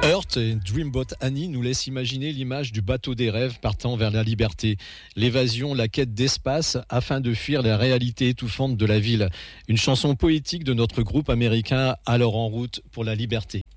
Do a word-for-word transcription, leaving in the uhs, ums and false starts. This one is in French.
Earth et Dreamboat Annie nous laissent imaginer l'image du bateau des rêves partant vers la liberté. L'évasion, la quête d'espace afin de fuir la réalité étouffante de la ville. Une chanson poétique de notre groupe américain alors en route pour la liberté.